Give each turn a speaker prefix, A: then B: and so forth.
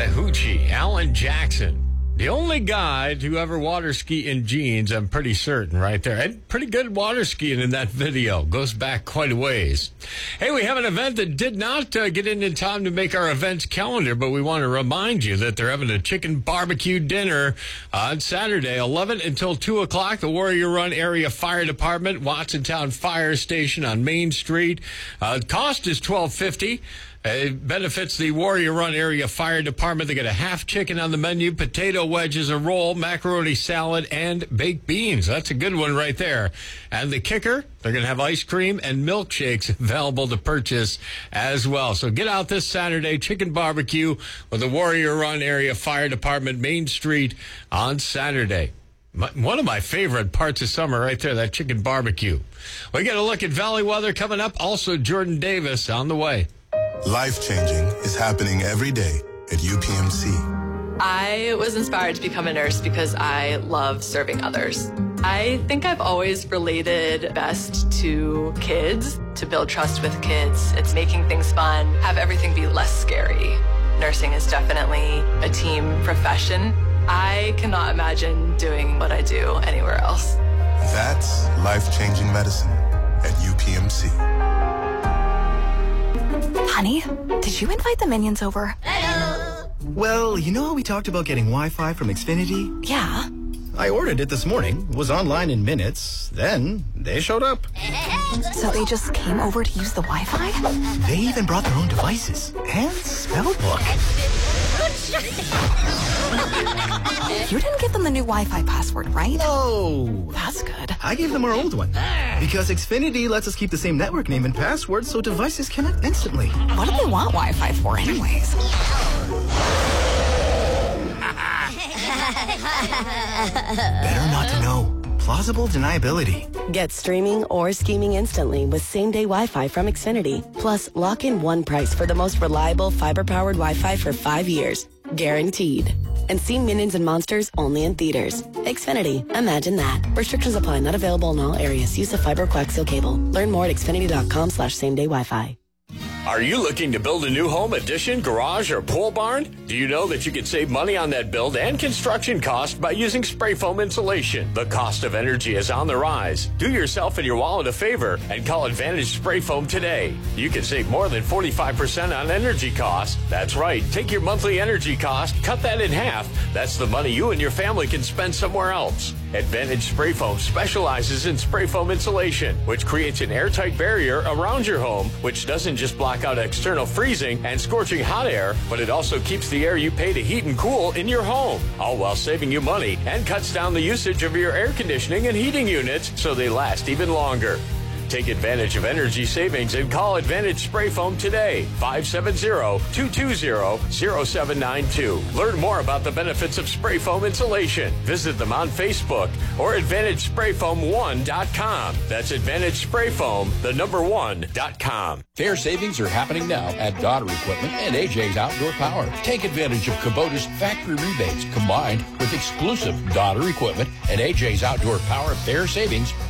A: Chattahoochee, Alan Jackson. The only guy to ever water ski in jeans, I'm pretty certain, right there. And pretty good water skiing in that video. Goes back quite a ways. Hey, we have an event that did not get in time to make our events calendar, but we want to remind you that they're having a chicken barbecue dinner on Saturday, 11 until 2 o'clock. The Warrior Run Area Fire Department, Watsontown Fire Station on Main Street. Cost is $12.50. It benefits the Warrior Run Area Fire Department. They got a half chicken on the menu, potato wedges, a roll, macaroni salad, and baked beans. That's a good one right there. And the kicker, they're going to have ice cream and milkshakes available to purchase as well. So get out this Saturday, chicken barbecue with the Warrior Run Area Fire Department, Main Street on Saturday. One of my favorite parts of summer right there, that chicken barbecue. We got a look at Valley weather coming up. Also, Jordan Davis on the way.
B: Life-changing is happening every day at UPMC.
C: I was inspired to become a nurse because I love serving others. I think I've always related best to kids, to build trust with kids. It's making things fun, have everything be less scary. Nursing is definitely a team profession. I cannot imagine doing what I do anywhere else.
B: That's life-changing medicine at UPMC.
D: Honey, did you invite the minions over?
E: Hello. Well, you know how we talked about getting Wi-Fi from Xfinity?
D: Yeah.
E: I ordered it this morning, was online in minutes, then they showed up.
D: So they just came over to use the Wi-Fi?
E: They even brought their own devices and spell book.
D: You didn't give them the new Wi-Fi password, right?
E: No.
D: That's good.
E: I gave them our old one. Because Xfinity lets us keep the same network name and password so devices connect instantly.
D: What do they want Wi-Fi for anyways?
E: Better not to know. Plausible deniability.
F: Get streaming or scheming instantly with same-day Wi-Fi from Xfinity. Plus, lock in one price for the most reliable fiber-powered Wi-Fi for 5 years. Guaranteed. And see Minions and Monsters only in theaters. Xfinity. Imagine that. Restrictions apply. Not available in all areas. Use of fiber coaxial cable. Learn more at xfinity.com/same-day Wi-Fi.
A: Are you looking to build a new home, addition, garage, or pole barn? Do you know that you can save money on that build and construction cost by using spray foam insulation? The cost of energy is on the rise. Do yourself and your wallet a favor and call Advantage Spray Foam today. You can save more than 45% on energy costs. That's right. Take your monthly energy cost, cut that in half. That's the money you and your family can spend somewhere else. Advantage Spray Foam specializes in spray foam insulation, which creates an airtight barrier around your home, which doesn't just block out external freezing and scorching hot air, but it also keeps the air you pay to heat and cool in your home, all while saving you money and cuts down the usage of your air conditioning and heating units so they last even longer. Take advantage of energy savings and call Advantage Spray Foam today, 570-220-0792. Learn more about the benefits of spray foam insulation. Visit them on Facebook or AdvantageSprayFoam1.com. That's AdvantageSprayFoam1.com.
G: Fair savings are happening now at Daughter Equipment and AJ's Outdoor Power. Take advantage of Kubota's factory rebates combined with exclusive Daughter Equipment and AJ's Outdoor Power fair savings